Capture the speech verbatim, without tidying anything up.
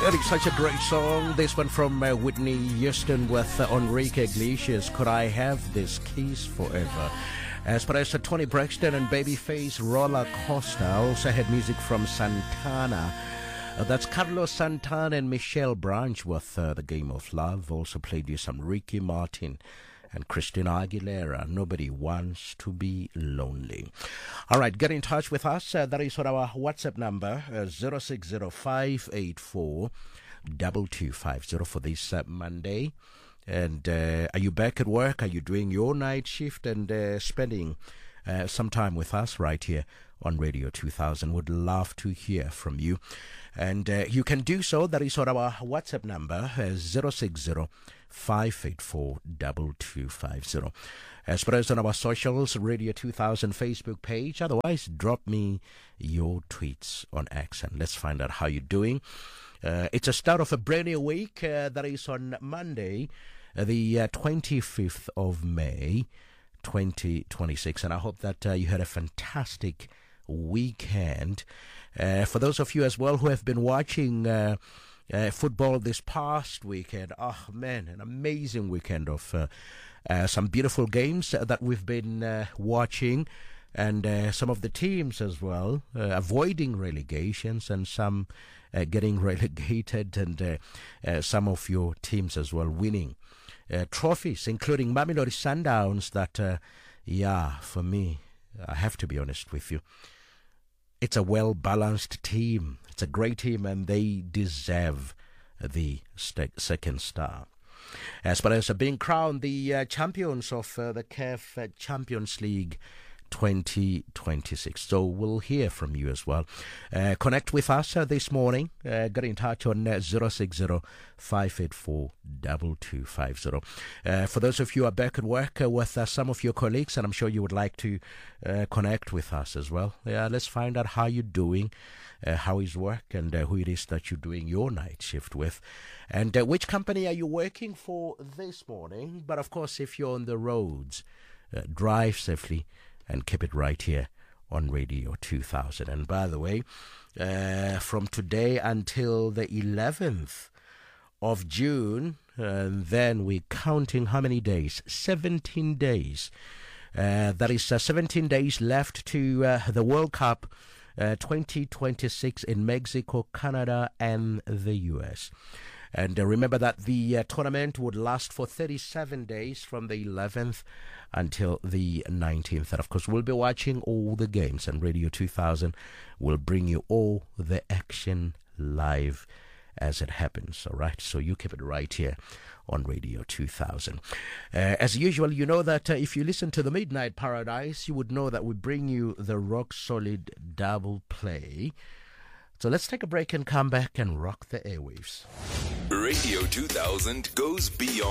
It is such a great song. This one from uh, Whitney Houston with uh, Enrique Iglesias. Could I have this kiss forever? As per as Tony Braxton and Babyface Roller Coaster. Also had music from Santana. Uh, that's Carlos Santana and Michelle Branch with uh, The Game of Love. Also played you some Ricky Martin and Christina Aguilera. Nobody wants to be lonely. All right, get in touch with us. Uh, that is on our WhatsApp number, uh, zero six zero five eight four two two five zero for this uh, Monday. And uh, are you back at work? Are you doing your night shift and uh, spending uh, some time with us right here on Radio two thousand? Would love to hear from you. And uh, you can do so. That is on our WhatsApp number, uh, zero six zero five eight four two two five zero. As well as on our socials, Radio two thousand Facebook page. Otherwise, drop me your tweets on X and let's find out how you're doing. Uh, it's a start of a brand new week. Uh, that is on Monday, uh, the uh, twenty-fifth of May, twenty twenty-six. And I hope that uh, you had a fantastic weekend. Uh, for those of you as well who have been watching uh, uh, football this past weekend, oh man, an amazing weekend of uh, uh, some beautiful games that we've been uh, watching, and uh, some of the teams as well uh, avoiding relegations and some uh, getting relegated, and uh, uh, some of your teams as well winning uh, trophies, including Mamelodi Sundowns that, uh, yeah, for me, I have to be honest with you, it's a well-balanced team. It's a great team, and they deserve the st- second star. As well as being crowned the uh, champions of uh, the C A F uh, Champions League twenty twenty-six. So we'll hear from you as well. Uh, connect with us uh, this morning. Uh, get in touch on uh, zero six zero five eight four two two five zero. Uh, for those of you who are back at work uh, with uh, some of your colleagues, and I'm sure you would like to uh, connect with us as well. Yeah, let's find out how you're doing, uh, how is work, and uh, who it is that you're doing your night shift with, and uh, which company are you working for this morning. But of course, if you're on the roads, uh, drive safely and keep it right here on Radio two thousand. And by the way, uh, from today until the eleventh of June, and then we're counting how many days? seventeen days. Uh, that is uh, seventeen days left to uh, the World Cup uh, twenty twenty-six in Mexico, Canada, and the U S. And uh, remember that the uh, tournament would last for thirty-seven days from the eleventh until the nineteenth. And of course, we'll be watching all the games, and Radio two thousand will bring you all the action live as it happens. All right, so you keep it right here on Radio two thousand. Uh, as usual, you know that uh, if you listen to the Midnight Paradise, you would know that we bring you the rock solid double play. So let's take a break and come back and rock the airwaves. Radio two thousand goes beyond